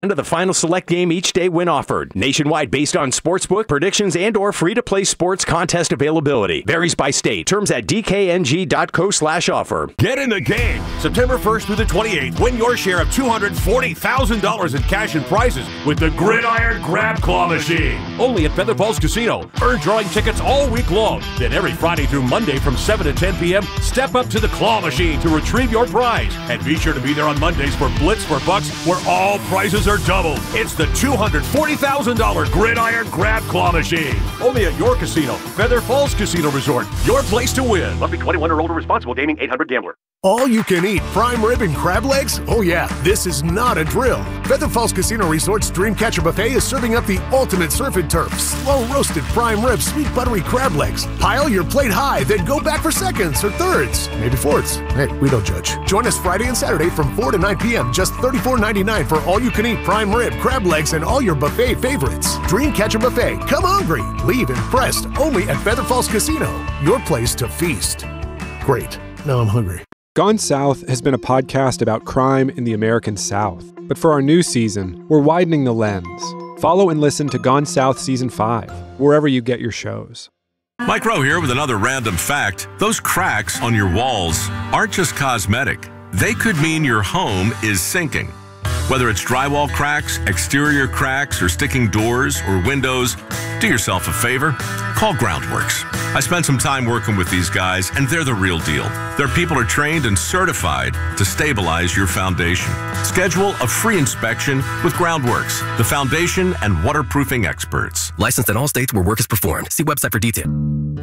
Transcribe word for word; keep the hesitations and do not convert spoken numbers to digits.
Of the final select game each day when offered. Nationwide based on sportsbook predictions and or free-to-play sports contest availability. Varies by state. Terms at dkng.co slash offer. Get in the game. September first through the twenty-eighth. Win your share of two hundred forty thousand dollars in cash and prizes with the Gridiron Grab Claw Machine. Only at Feather Falls Casino. Earn drawing tickets all week long. Then every Friday through Monday from seven to ten p.m., step up to the Claw Machine to retrieve your prize. And be sure to be there on Mondays for Blitz for Bucks, where all prizes are doubled. It's the two hundred forty thousand dollars Gridiron Grab Claw Machine. Only at your casino, Feather Falls Casino Resort. Your place to win. Must be twenty-one or older. Responsible gaming. eight hundred Gambler. All you can eat prime rib and crab legs? Oh yeah, this is not a drill. Feather Falls Casino Resort's Dreamcatcher Buffet is serving up the ultimate surf and turf. Slow roasted prime rib, sweet buttery crab legs. Pile your plate high, then go back for seconds or thirds, maybe fourths. Hey, we don't judge. Join us Friday and Saturday from four to nine p.m. Just thirty-four ninety-nine for all you can eat prime rib, crab legs, and all your buffet favorites. Dreamcatcher Buffet. Come hungry. Leave impressed. Only at Feather Falls Casino. Your place to feast. Great. Now I'm hungry. Gone South has been a podcast about crime in the American South. But for our new season, we're widening the lens. Follow and listen to Gone South Season five, wherever you get your shows. Mike Rowe here with another random fact. Those cracks on your walls aren't just cosmetic. They could mean your home is sinking. Whether it's drywall cracks, exterior cracks, or sticking doors or windows, do yourself a favor. Call Groundworks. I spent some time working with these guys, and they're the real deal. Their people are trained and certified to stabilize your foundation. Schedule a free inspection with Groundworks, the foundation and waterproofing experts. Licensed in all states where work is performed. See website for details.